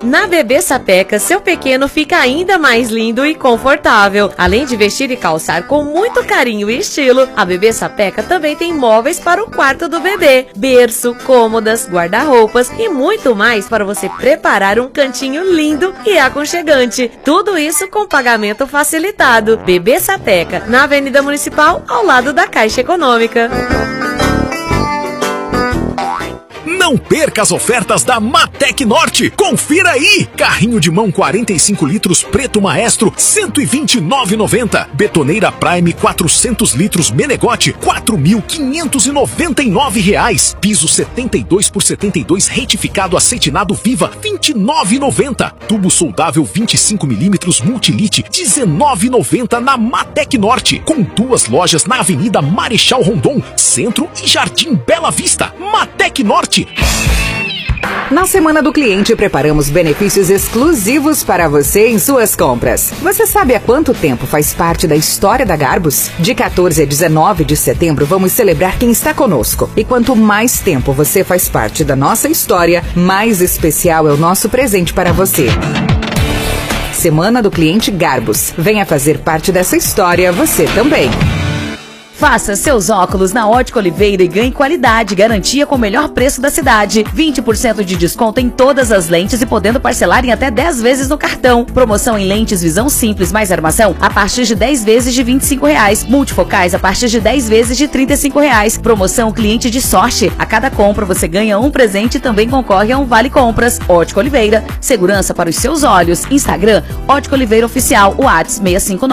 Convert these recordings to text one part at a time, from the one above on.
Na Bebê Sapeca, seu pequeno fica ainda mais lindo e confortável. Além de vestir e calçar com muito carinho e estilo, a Bebê Sapeca também tem móveis para o quarto do bebê, berço, cômodas, guarda-roupas e muito mais para você preparar um cantinho lindo e aconchegante. Tudo isso com pagamento facilitado. Bebê Sapeca, na Avenida Municipal, ao lado da Caixa Econômica. Não perca as ofertas da Matec Norte. Confira aí. Carrinho de mão 45 litros preto maestro, R$ 129,90. Betoneira Prime 400 litros Menegote, R$ 4.599. Piso 72 por 72 retificado acetinado Viva, R$ 29,90. Tubo soldável 25 milímetros Multilite, R$ 19,90 na Matec Norte. Com 2 lojas na Avenida Marechal Rondon, Centro e Jardim Bela Vista. Matec Norte. Na Semana do Cliente, preparamos benefícios exclusivos para você em suas compras. Você sabe há quanto tempo faz parte da história da Garbus? De 14 a 19 de setembro, vamos celebrar quem está conosco. E quanto mais tempo você faz parte da nossa história, mais especial é o nosso presente para você. Semana do Cliente Garbus. Venha fazer parte dessa história você também. Faça seus óculos na Ótica Oliveira e ganhe qualidade, garantia com o melhor preço da cidade. 20% de desconto em todas as lentes e podendo parcelar em até 10 vezes no cartão. Promoção em lentes visão simples mais armação a partir de 10 vezes de R$ 25,00. Multifocais a partir de 10 vezes de R$ 35,00. Promoção cliente de sorte. A cada compra você ganha um presente e também concorre a um vale compras. Ótica Oliveira, segurança para os seus olhos. Instagram, Ótica Oliveira Oficial, WhatsApp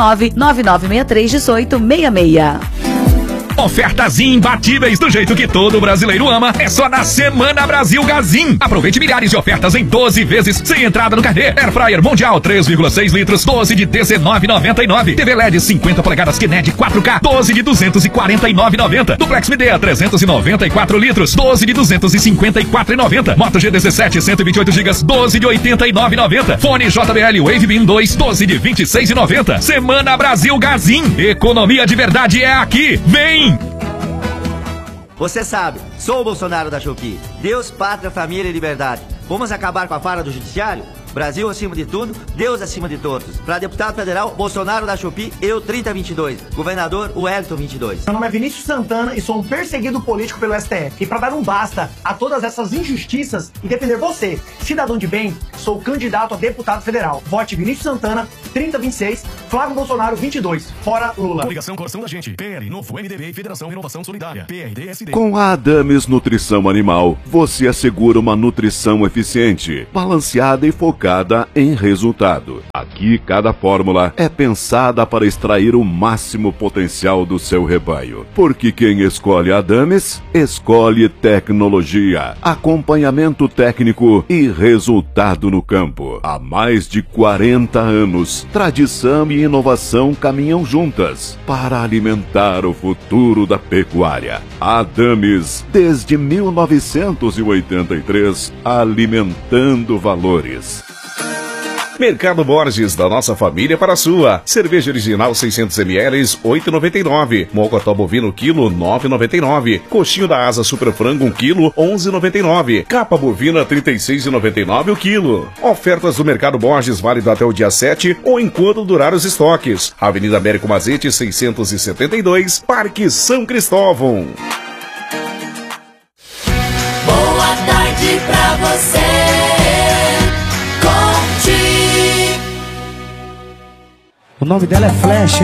659-9963-1866. Ofertas imbatíveis do jeito que todo brasileiro ama. É só na Semana Brasil Gazin. Aproveite milhares de ofertas em 12 vezes sem entrada no carnê. Air Fryer Mundial 3,6 litros, 12 de R$ 19,99. TV LED 50 polegadas Kinect 4K, 12 de R$ 249,90. Duplex Midea 394 litros, 12 de R$ 254,90. Moto G17 128 GB, 12 de R$ 89,90. Fone JBL Wave Beam 2, 12 de R$ 26,90. Semana Brasil Gazin. Economia de verdade é aqui. Vem! Você sabe, sou o Bolsonaro da Shopee. Deus, pátria, família e liberdade. Vamos acabar com a farra do judiciário? Brasil acima de tudo, Deus acima de todos. Para deputado federal, Bolsonaro da Shopee, eu 3022. Governador, Wellington 22. Meu nome é Vinícius Santana e sou um perseguido político pelo STF. E para dar um basta a todas essas injustiças e defender você, cidadão de bem, sou candidato a deputado federal. Vote Vinícius Santana, 3026, Flávio Bolsonaro 22. Fora Lula. Ligação Coração da Gente. PR, Novo MDB e Federação Renovação Solidária. PRDSD. Com a Adames Nutrição Animal, você assegura uma nutrição eficiente, balanceada e focada em resultado. Aqui, cada fórmula é pensada para extrair o máximo potencial do seu rebanho. Porque quem escolhe a Adames, escolhe tecnologia, acompanhamento técnico e resultado no campo. Há mais de 40 anos, tradição e inovação caminham juntas para alimentar o futuro da pecuária. Adames, desde 1983, alimentando valores. Mercado Borges, da nossa família para a sua. Cerveja original 600 ml, 8,99. Mocotó bovino quilo, 9,99. Coxinho da asa super frango 1 quilo, 11,99. Capa bovina 36,99 o quilo. Ofertas do Mercado Borges válido até o dia 7 ou enquanto durar os estoques. Avenida Américo Mazete 672, Parque São Cristóvão. Boa tarde pra você. O nome dela é Flash.